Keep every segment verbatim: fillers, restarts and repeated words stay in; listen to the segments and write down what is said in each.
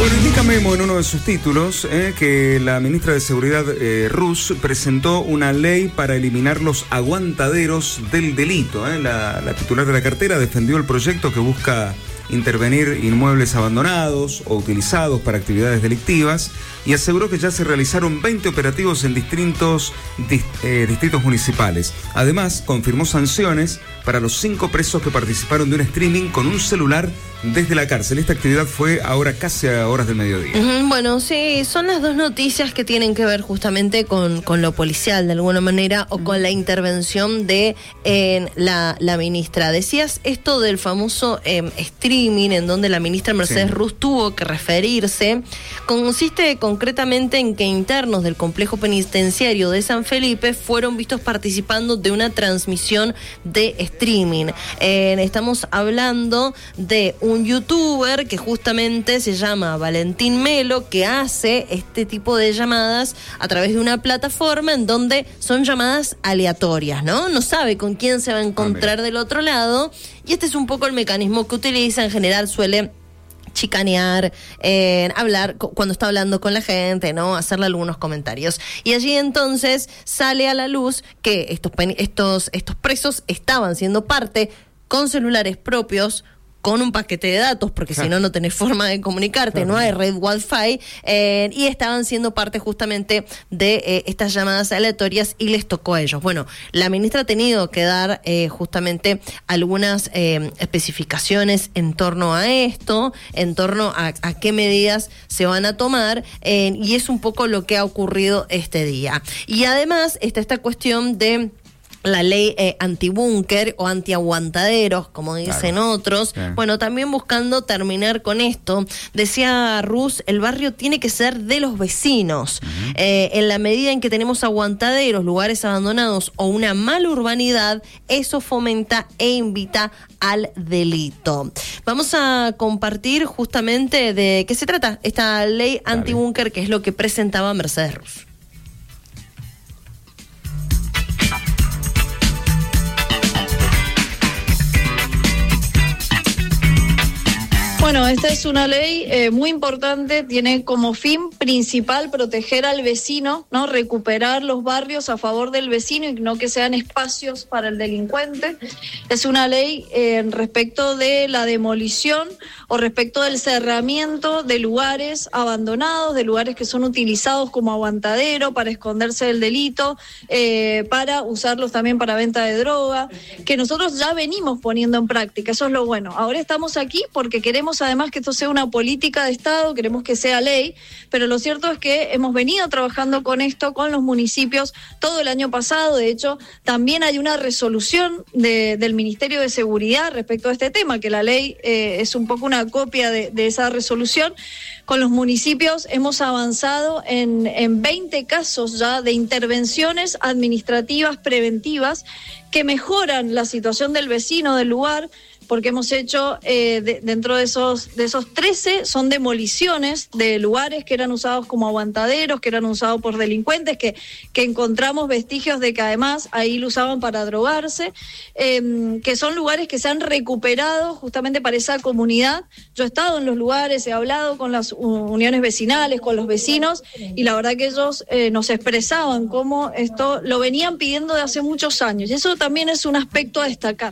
Bueno, indica Memo en uno de sus títulos eh, que la ministra de Seguridad eh, Rus presentó una ley para eliminar los aguantaderos del delito. Eh. La, la titular de la cartera defendió el proyecto que busca intervenir inmuebles abandonados o utilizados para actividades delictivas y aseguró que ya se realizaron veinte operativos en distintos dist, eh, distritos municipales. Además, confirmó sanciones para los cinco presos que participaron de un streaming con un celular desde la cárcel. Esta actividad fue ahora casi a horas del mediodía. Uh-huh, bueno, sí, son las dos noticias que tienen que ver justamente con, con lo policial de alguna manera o con la intervención de eh, la, la ministra. Decías esto del famoso eh, streaming en donde la ministra Mercedes sí. Rus tuvo que referirse. Consiste concretamente en que internos del complejo penitenciario de San Felipe fueron vistos participando de una transmisión de streaming. Eh, estamos hablando de un youtuber que justamente se llama Valentín Melo, que hace este tipo de llamadas a través de una plataforma en donde son llamadas aleatorias, ¿no? No sabe con quién se va a encontrar ah, del otro lado, y este es un poco el mecanismo que utiliza. En general suele chicanear, eh, hablar cuando está hablando con la gente, ¿no? Hacerle algunos comentarios. Y allí entonces sale a la luz que estos, estos, estos presos estaban siendo parte con celulares propios, con un paquete de datos, porque claro. si no, no tenés forma de comunicarte, claro. no hay red Wi-Fi, eh, y estaban siendo parte justamente de eh, estas llamadas aleatorias y les tocó a ellos. Bueno, la ministra ha tenido que dar eh, justamente algunas eh, especificaciones en torno a esto, en torno a, a qué medidas se van a tomar, eh, y es un poco lo que ha ocurrido este día. Y además está esta cuestión de la ley eh, antibúnker o antiaguantaderos, como dicen claro. otros. Sí. Bueno, también buscando terminar con esto. Decía Rus, el barrio tiene que ser de los vecinos. Uh-huh. Eh, en la medida en que tenemos aguantaderos, lugares abandonados o una mala urbanidad, eso fomenta e invita al delito. Vamos a compartir justamente de qué se trata esta ley Dale. antibúnker, que es lo que presentaba Mercedes Rus. Bueno, esta es una ley eh, muy importante, tiene como fin principal proteger al vecino, ¿no? Recuperar los barrios a favor del vecino y no que sean espacios para el delincuente. Es una ley eh, respecto de la demolición o respecto del cerramiento de lugares abandonados, de lugares que son utilizados como aguantadero para esconderse del delito, eh, para usarlos también para venta de droga, que nosotros ya venimos poniendo en práctica. Eso es lo bueno. Ahora estamos aquí porque queremos además que esto sea una política de Estado, queremos que sea ley, pero lo cierto es que hemos venido trabajando con esto, con los municipios, todo el año pasado. De hecho, también hay una resolución de, del Ministerio de Seguridad respecto a este tema, que la ley eh, es un poco una copia de, de esa resolución. Con los municipios hemos avanzado en, en veinte casos ya de intervenciones administrativas preventivas que mejoran la situación del vecino del lugar, porque hemos hecho, eh, de, dentro de esos, de esos trece, son demoliciones de lugares que eran usados como aguantaderos, que eran usados por delincuentes, que, que encontramos vestigios de que además ahí lo usaban para drogarse, eh, que son lugares que se han recuperado justamente para esa comunidad. Yo he estado en los lugares, he hablado con las uniones vecinales, con los vecinos, y la verdad que ellos eh, nos expresaban cómo esto lo venían pidiendo de hace muchos años, y eso también es un aspecto a destacar.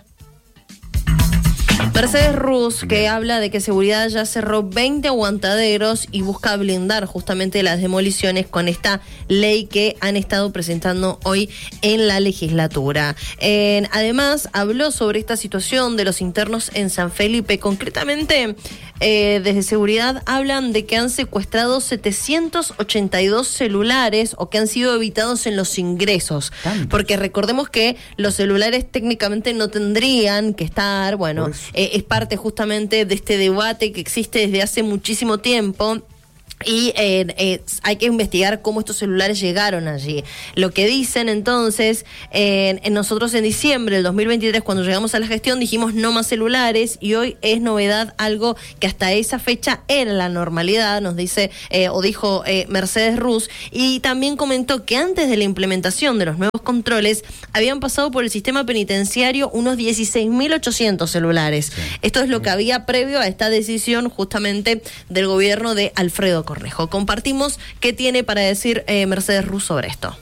Mercedes Rus, que habla de que seguridad ya cerró veinte aguantaderos y busca blindar justamente las demoliciones con esta ley que han estado presentando hoy en la legislatura. Eh, además, habló sobre esta situación de los internos en San Felipe. Concretamente, eh, desde seguridad hablan de que han secuestrado setecientos ochenta y dos celulares o que han sido evitados en los ingresos. ¿Tantos? Porque recordemos que los celulares técnicamente no tendrían que estar, bueno, eh, es parte justamente de este debate que existe desde hace muchísimo tiempo Y eh, eh, hay que investigar cómo estos celulares llegaron allí. Lo que dicen entonces, eh, en nosotros en diciembre del dos mil veintitrés, cuando llegamos a la gestión, dijimos no más celulares, y hoy es novedad algo que hasta esa fecha era la normalidad, nos dice eh, o dijo eh, Mercedes Ruz, y también comentó que antes de la implementación de los nuevos controles habían pasado por el sistema penitenciario unos dieciséis mil ochocientos celulares. Sí. Esto es lo que había previo a esta decisión justamente del gobierno de Alfredo Cornejo. Compartimos qué tiene para decir eh, Mercedes Ruz sobre esto.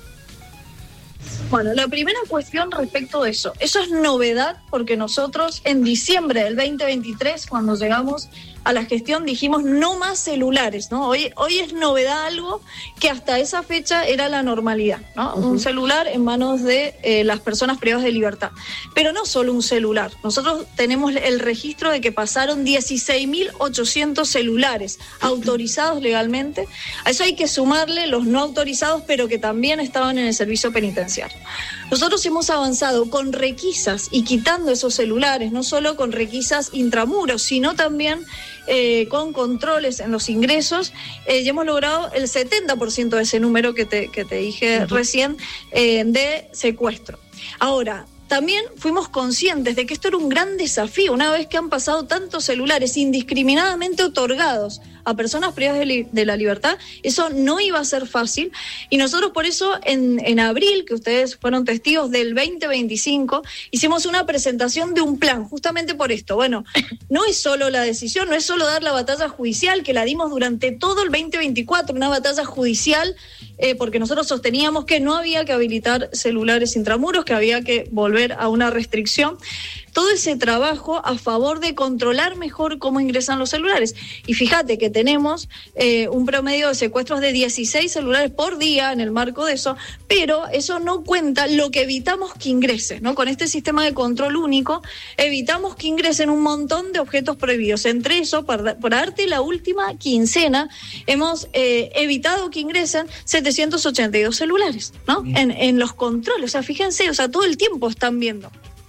Bueno, la primera cuestión respecto de eso, eso es novedad porque nosotros en diciembre del veinte veintitrés, cuando llegamos a la gestión, dijimos no más celulares, ¿no? Hoy, hoy es novedad algo que hasta esa fecha era la normalidad, ¿no? Uh-huh. Un celular en manos de eh, las personas privadas de libertad. Pero no solo un celular, nosotros tenemos el registro de que pasaron dieciséis mil ochocientos celulares autorizados legalmente. A eso hay que sumarle los no autorizados, pero que también estaban en el servicio penitenciario. Nosotros hemos avanzado con requisas y quitando esos celulares, no solo con requisas intramuros, sino también eh, con controles en los ingresos, eh, y hemos logrado el setenta por ciento de ese número que te, que te dije uh-huh. recién eh, de secuestro. Ahora, también fuimos conscientes de que esto era un gran desafío, una vez que han pasado tantos celulares indiscriminadamente otorgados a personas privadas de, li- de la libertad, eso no iba a ser fácil, y nosotros por eso en, en abril, que ustedes fueron testigos del veinte veinticinco, hicimos una presentación de un plan, justamente por esto. Bueno, no es solo la decisión, no es solo dar la batalla judicial, que la dimos durante todo el veinte veinticuatro, una batalla judicial, eh, porque nosotros sosteníamos que no había que habilitar celulares intramuros, que había que volver a una restricción. Todo ese trabajo a favor de controlar mejor cómo ingresan los celulares. Y fíjate que tenemos eh, un promedio de secuestros de dieciséis celulares por día en el marco de eso, pero eso no cuenta lo que evitamos que ingrese, ¿no? Con este sistema de control único evitamos que ingresen un montón de objetos prohibidos. Entre eso, por, por darte la última quincena, hemos eh, evitado que ingresen setecientos ochenta y dos celulares, ¿no? En, en los controles. O sea, fíjense, o sea, todo el tiempo están viendo.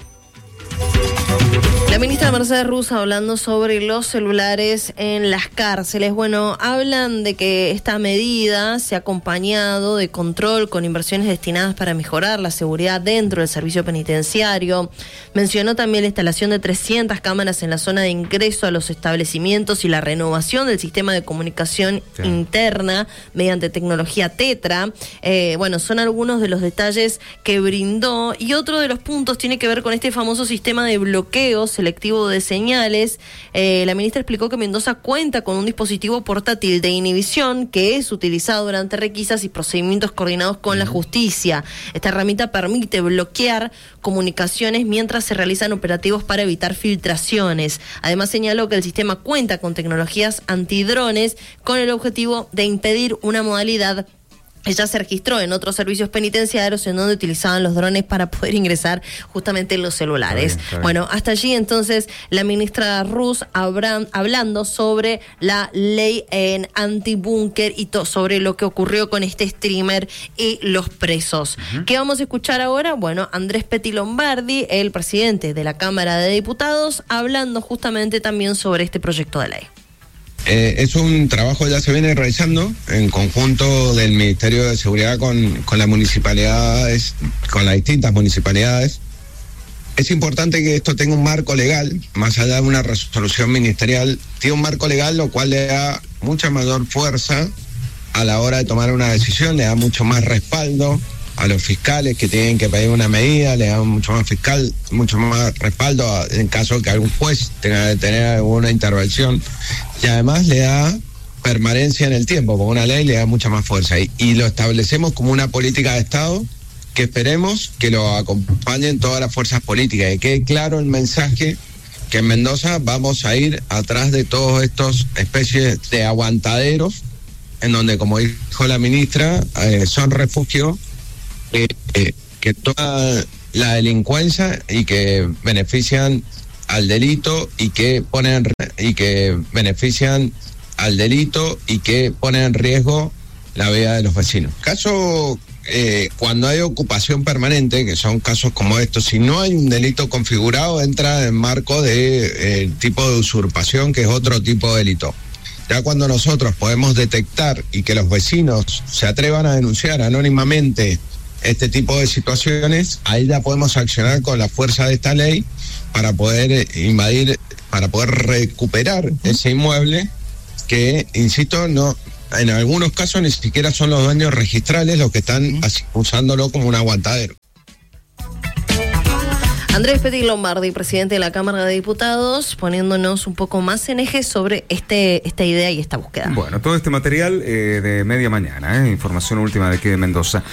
La ministra Mercedes Ruz hablando sobre los celulares en las cárceles. Bueno, hablan de que esta medida se ha acompañado de control con inversiones destinadas para mejorar la seguridad dentro del servicio penitenciario. Mencionó también la instalación de trescientas cámaras en la zona de ingreso a los establecimientos y la renovación del sistema de comunicación sí. interna mediante tecnología Tetra. Eh, bueno, son algunos de los detalles que brindó, y otro de los puntos tiene que ver con este famoso sistema de bloqueo selectivo de señales. Eh, la ministra explicó que Mendoza cuenta con un dispositivo portátil de inhibición que es utilizado durante requisas y procedimientos coordinados con la justicia. Esta herramienta permite bloquear comunicaciones mientras se realizan operativos para evitar filtraciones. Además señaló que el sistema cuenta con tecnologías antidrones con el objetivo de impedir una modalidad ella se registró en otros servicios penitenciarios en donde utilizaban los drones para poder ingresar justamente en los celulares. Está bien, está bien. Bueno, hasta allí entonces la ministra Ruz habrá, hablando sobre la ley en antibúnker y to, sobre lo que ocurrió con este streamer y los presos. Uh-huh. ¿Qué vamos a escuchar ahora? Bueno, Andrés Peti Lombardi, el presidente de la Cámara de Diputados, hablando justamente también sobre este proyecto de ley. Eh, es un trabajo que ya se viene realizando en conjunto del Ministerio de Seguridad con, con las municipalidades, con las distintas municipalidades. Es importante que esto tenga un marco legal, más allá de una resolución ministerial, tiene un marco legal lo cual le da mucha mayor fuerza a la hora de tomar una decisión, le da mucho más respaldo a los fiscales que tienen que pedir una medida, le da mucho más fiscal, mucho más respaldo a, en caso de que algún juez tenga que tener alguna intervención, y además le da permanencia en el tiempo, porque una ley le da mucha más fuerza, y, y lo establecemos como una política de Estado que esperemos que lo acompañen todas las fuerzas políticas, y quede claro el mensaje que en Mendoza vamos a ir atrás de todos estos especies de aguantaderos, en donde, como dijo la ministra, eh, son refugios Eh, eh, que toda la delincuencia y que benefician al delito y que ponen y que benefician al delito y que ponen en riesgo la vida de los vecinos. Caso eh, cuando hay ocupación permanente, que son casos como estos, si no hay un delito configurado, entra en marco de eh, tipo de usurpación, que es otro tipo de delito. Ya cuando nosotros podemos detectar y que los vecinos se atrevan a denunciar anónimamente este tipo de situaciones, ahí ya podemos accionar con la fuerza de esta ley para poder invadir, para poder recuperar ese inmueble que, insisto, no, en algunos casos ni siquiera son los dueños registrales los que están usándolo como un aguantadero. Andrés Petit Lombardi, presidente de la Cámara de Diputados, poniéndonos un poco más en eje sobre este esta idea y esta búsqueda. Bueno, todo este material eh, de media mañana, eh, información última de aquí de Mendoza.